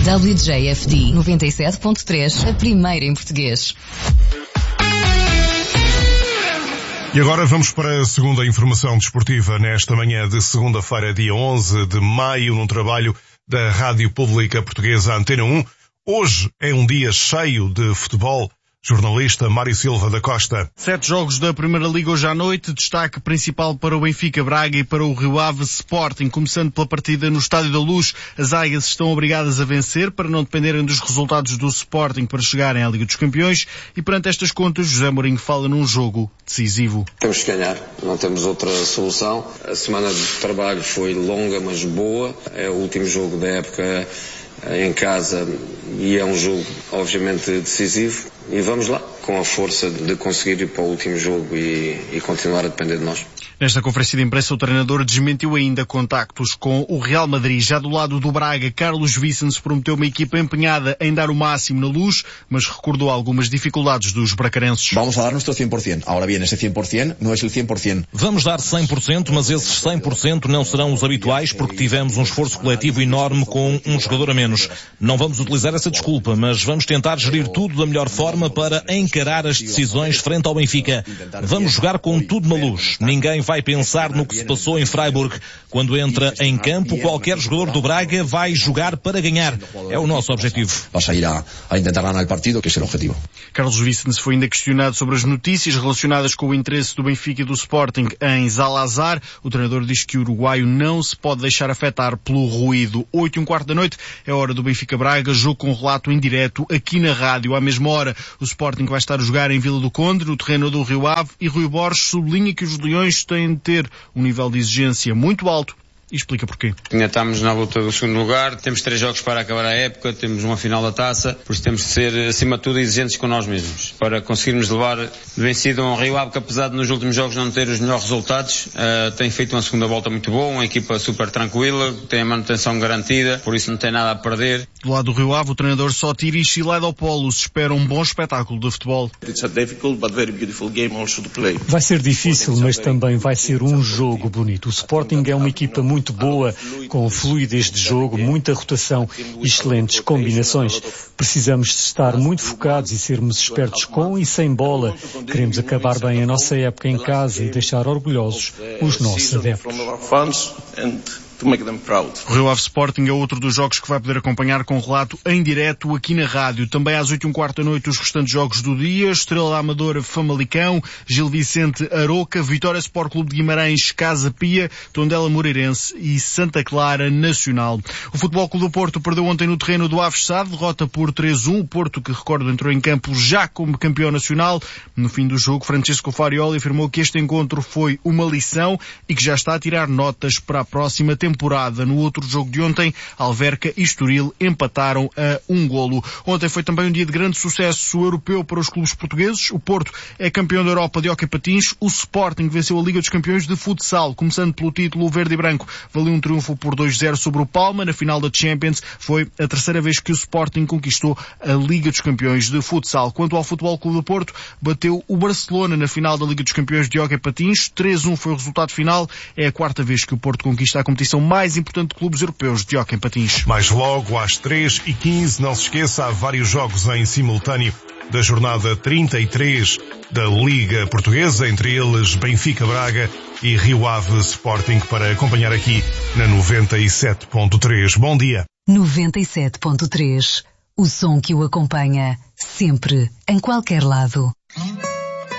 WJFD 97.3, a primeira em português. E agora vamos para a segunda informação desportiva nesta manhã de segunda-feira, dia 11 de maio, num trabalho da Rádio Pública Portuguesa Antena 1. Hoje é um dia cheio de futebol. Jornalista Mário Silva da Costa. 7 jogos da Primeira Liga hoje à noite, destaque principal para o Benfica Braga e para o Rio Ave Sporting, começando pela partida no Estádio da Luz. As águias estão obrigadas a vencer para não dependerem dos resultados do Sporting para chegarem à Liga dos Campeões e perante estas contas José Mourinho fala num jogo decisivo. Temos que ganhar, não temos outra solução. A semana de trabalho foi longa mas boa, é o último jogo da época em casa e é um jogo obviamente decisivo e vamos lá com a força de conseguir ir para o último jogo e continuar a depender de nós. Nesta conferência de imprensa, o treinador desmentiu ainda contactos com o Real Madrid. Já do lado do Braga, Carlos Vicens prometeu uma equipa empenhada em dar o máximo na Luz, mas recordou algumas dificuldades dos bracarenses. Vamos a dar nuestro 100%. Ahora bien, ese 100% no es el 100%. Vamos dar 100%, mas esses 100% não serão os habituais porque tivemos um esforço coletivo enorme com um jogador a menos. Não vamos utilizar essa desculpa, mas vamos tentar gerir tudo da melhor forma para encarar as decisões frente ao Benfica. Vamos jogar com tudo na Luz. Ninguém vai pensar no que se passou em Freiburg. Quando entra em campo, qualquer jogador do Braga vai jogar para ganhar. É o nosso objetivo. Vas a ir a intentar ganar el partido, que es el objetivo. Carlos Vicens foi ainda questionado sobre as notícias relacionadas com o interesse do Benfica e do Sporting em Zalazar. O treinador diz que o uruguaio não se pode deixar afetar pelo ruído. 8h15 da noite é a hora do Benfica Braga, jogo com relato em direto aqui na rádio. À mesma hora, o Sporting vai estar a jogar em Vila do Conde, no terreno do Rio Ave, e Rui Borges sublinha que os leões têm de ter um nível de exigência muito alto e explica porquê. Ainda estamos na luta do segundo lugar, temos 3 jogos para acabar a época, temos uma final da taça, por isso temos de ser, acima de tudo, exigentes com nós mesmos, para conseguirmos levar vencido um Rio Ave que, apesar de nos últimos jogos não ter os melhores resultados, tem feito uma segunda volta muito boa, uma equipa super tranquila, tem a manutenção garantida, por isso não tem nada a perder. Do lado do Rio Ave, o treinador Sotiris Silaidopoulos espera um bom espetáculo de futebol. Vai ser difícil, mas também vai ser um jogo bonito. O Sporting é uma equipa muito boa, com fluidez de jogo, muita rotação e excelentes combinações. Precisamos de estar muito focados e sermos espertos com e sem bola. Queremos acabar bem a nossa época em casa e deixar orgulhosos os nossos adeptos. O Rio Ave Sporting é outro dos jogos que vai poder acompanhar com relato em direto aqui na rádio. Também às 8h15 da noite os restantes jogos do dia: Estrela da Amadora Famalicão, Gil Vicente Aroca, Vitória Sport Clube de Guimarães Casa Pia, Tondela Moreirense e Santa Clara Nacional. O Futebol Clube do Porto perdeu ontem no terreno do Aves Sade, derrota por 3-1. O Porto, que recordo, entrou em campo já como campeão nacional. No fim do jogo, Francisco Farioli afirmou que este encontro foi uma lição e que já está a tirar notas para a próxima temporada. No outro jogo de ontem, Alverca e Estoril empataram a 1-1. Ontem foi também um dia de grande sucesso europeu para os clubes portugueses. O Porto é campeão da Europa de hóquei patins. O Sporting venceu a Liga dos Campeões de futsal. Começando pelo título, o verde e branco valeu um triunfo por 2-0 sobre o Palma. Na final da Champions, foi a terceira vez que o Sporting conquistou a Liga dos Campeões de futsal. Quanto ao Futebol Clube do Porto, bateu o Barcelona na final da Liga dos Campeões de hóquei patins. 3-1 foi o resultado final. É a 4ª vez que o Porto conquista a competição mais importante de clubes europeus de hóquei patins. Mais logo às 3h15, não se esqueça, há vários jogos em simultâneo da jornada 33 da Liga Portuguesa, entre eles Benfica Braga e Rio Ave Sporting, para acompanhar aqui na 97.3. Bom dia. 97.3, o som que o acompanha sempre, em qualquer lado.